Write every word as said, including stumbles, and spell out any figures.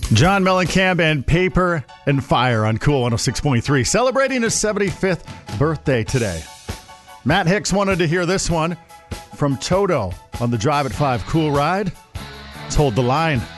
John Mellencamp and Paper and Fire on Cool one oh six point three, celebrating his seventy-fifth birthday today. Matt Hicks wanted to hear this one from Toto on the Drive at five Cool ride. Let's hold the line.